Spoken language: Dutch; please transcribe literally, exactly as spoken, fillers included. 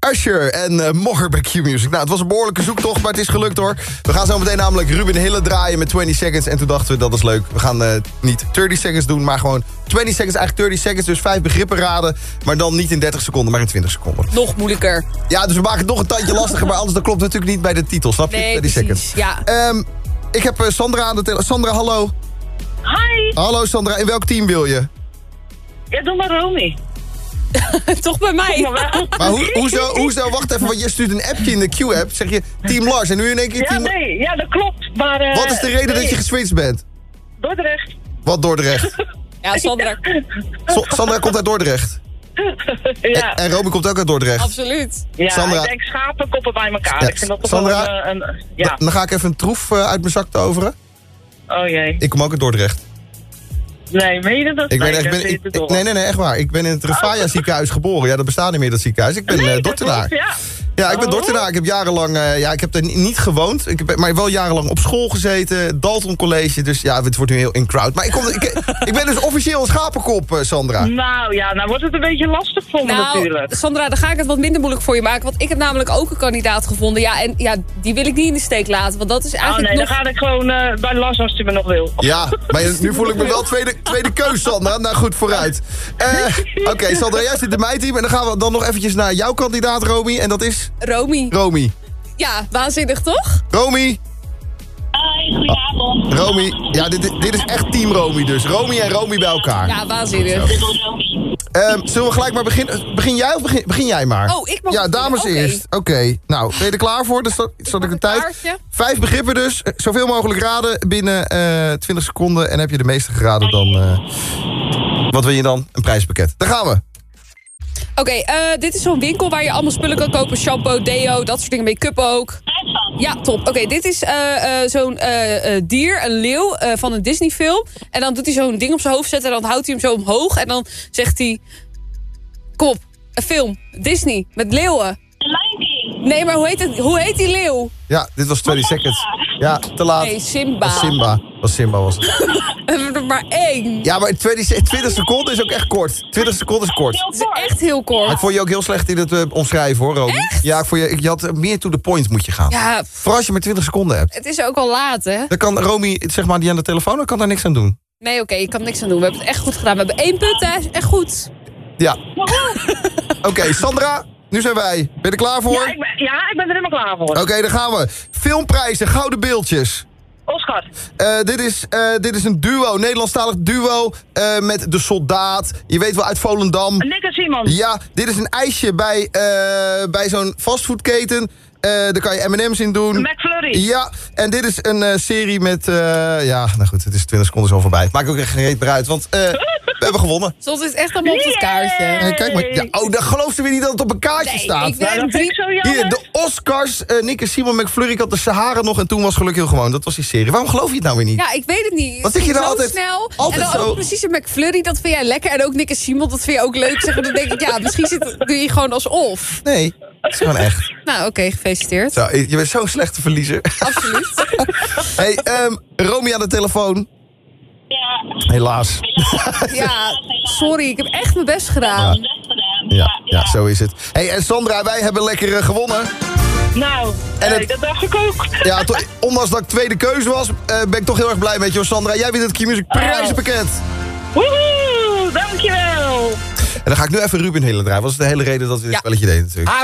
Usher en uh, More bij Q-Music. Nou, het was een behoorlijke zoektocht, maar het is gelukt hoor. We gaan zo meteen namelijk Ruben Hille draaien met twintig seconds. En toen dachten we, dat is leuk. We gaan uh, niet dertig seconds doen, maar gewoon twintig seconds, eigenlijk dertig seconds. Dus vijf begrippen raden, maar dan niet in dertig seconden, maar in twintig seconden. Nog moeilijker. Ja, dus we maken het nog een tandje lastiger, maar anders dat klopt natuurlijk niet bij de titel. Snap je? Nee, twintig precies, seconds. ja. Um, ik heb uh, Sandra aan de telefoon. Sandra, hallo. Hi. Hallo Sandra, in welk team wil je? Ja, doe maar Romy. Toch bij mij? Maar hoe, hoezo, hoezo, wacht even, want je stuurt een appje in de Q-app. Zeg je Team Lars en nu in één keer Ja, Team... nee, ja, dat klopt. Maar, uh, Wat is de reden nee. dat je geswitcht bent? Dordrecht. Wat Dordrecht? Ja, Sandra. So, Sandra komt uit Dordrecht. Ja. En, en Romy komt ook uit Dordrecht. Absoluut. Ja, Sandra. ik denk schapen koppen bij elkaar. Ja, Ik vind dat toch Sandra, wel een... een ja. Dan, dan ga ik even een troef uh, uit mijn zak toveren. Oh jee. Ik kom ook uit Dordrecht. Nee, meen je dat? Ik ben, nee, echt, dat ben, is ik, te ik, dom. nee, nee, nee, echt waar. Ik ben in het Rafaya ziekenhuis geboren. Ja, dat bestaat niet meer, dat ziekenhuis. Ik ben Nee, uh, dat doktenaar. klopt, ja. Ja, ik ben Oh. doktenaar. Ik heb jarenlang, uh, ja, ik heb er niet gewoond. Ik heb, maar wel jarenlang op school gezeten. Dalton College. Dus ja, het wordt nu heel in crowd. Maar ik, kom, ik, ik ben dus officieel een schapenkop, uh, Sandra. Nou ja, nou wordt het een beetje lastig voor me Nou, natuurlijk. Sandra, dan ga ik het wat minder moeilijk voor je maken. Want ik heb namelijk ook een kandidaat gevonden. Ja, en ja, die wil ik niet in de steek laten. Want dat is Oh eigenlijk nee, nog... dan ga ik gewoon uh, bij Lars als hij me nog wil. Ja, maar nu voel ik me wel tweede, tweede keus, Sandra. Nou goed, vooruit. Uh, Oké, okay, Sandra, jij zit in mijn team. En dan gaan we dan nog eventjes naar jouw kandidaat, Romy. En dat is... Romy. Romy. Ja, waanzinnig toch? Romy. Hi, goedenavond. Romy. Ja, dit, dit is echt team Romy dus. Romy en Romy bij elkaar. Ja, waanzinnig. Um, zullen we gelijk maar beginnen? Begin jij of begin, begin jij maar? Oh, ik mag Ja, beginnen. dames Oké. eerst. Oké, okay. Nou, ben je er klaar voor? Dus zat, zat ik Pak de een tijd. kaartje. Vijf begrippen dus. Zoveel mogelijk raden binnen uh, twintig seconden. En heb je de meeste geraden, dan... Uh, wat wil je dan? Een prijspakket. Daar gaan we. Oké, okay, uh, dit is zo'n winkel waar je allemaal spullen kan kopen. Shampoo, deo, dat soort dingen. Make-up ook. Ja, top. Oké, okay, dit is uh, uh, zo'n uh, uh, dier, een leeuw uh, van een Disney film. En dan doet hij zo'n ding op zijn hoofd zetten en dan houdt hij hem zo omhoog. En dan zegt hij... Kom op, een film. Disney, met leeuwen. The Lion King. Nee, maar hoe heet, het, hoe heet die leeuw? Ja, dit was twintig seconds. Ja, te laat. Nee, Simba. Was Simba. Was Simba was het. We hebben er maar één. Ja, maar twintig, twintig seconden is ook echt kort. twintig seconden is kort. Het is echt heel Maar ik kort. vond je ook heel slecht in het uh, omschrijven, hoor, Romy. Echt? Ja, ik vond je, je had meer to the point moet je gaan. Ja, Vooral als je maar twintig seconden hebt. het is ook al laat, hè? Dan kan Romy, zeg maar, die aan de telefoon, dan kan daar niks aan doen. Nee, oké, okay, ik kan niks aan doen. We hebben het echt goed gedaan. We hebben één punt, hè? Echt goed. Ja. Oké, okay, Sandra, nu zijn wij. Ben je er klaar voor? Ja, ik ben, ja, ik ben er helemaal klaar voor. Oké, okay, dan gaan we. Filmprijzen, gouden beeldjes. Oscar. Uh, dit, is, uh, dit is een duo, Nederlandstalig duo uh, met De Soldaat. Je weet wel, uit Volendam. Nick en Simon. Ja, dit is een ijsje bij, uh, bij zo'n fastfoodketen. Uh, daar kan je M en M's in doen. McFlurry. Ja, en dit is een uh, serie met... Uh, ja, nou goed, het is twintig seconden zo voorbij. Maakt ook echt geen reet meer uit, want uh, we hebben gewonnen. Soms is het echt allemaal op het kaartje. Hey, kijk maar. Ja, oh, dan geloof ze weer niet dat het op een kaartje Nee, staat. ik ben Ja, dat vind ik zo jammer. Hier, de Oscars, uh, Nick en Simon McFlurry. Ik had de Sahara nog en toen was Geluk heel gewoon. Dat was die serie. Waarom geloof je het nou weer niet? Ja, ik weet het niet. Wat zeg je zo nou altijd- snel. altijd en dan zo- ook precies een McFlurry, dat vind jij lekker. En ook Nick en Simon, dat vind je ook leuk. Zeg, dan denk ik, ja, misschien zit, doe je gewoon alsof. Nee, het is gewoon echt. Nou, oké, okay, gefeliciteerd. Zo, je bent zo'n slechte verliezer. Absoluut. Hey, um, Romy aan de telefoon. Ja. Helaas. Ja, sorry, ik heb echt mijn best gedaan. Ja. Ja, ja, zo is het. Hey, en Sandra, wij hebben lekker uh, gewonnen. Nou, En hey, het- dat dacht ik ook. Ja, to- ondanks dat ik tweede keuze was, uh, ben ik toch heel erg blij met je, hoor, Sandra. Jij wint het Q-Music prijzenpakket. Woehoe, dankjewel. En dan ga ik nu even Ruben Hille draaien. Dat is de hele reden dat we dit Ja. spelletje deden natuurlijk.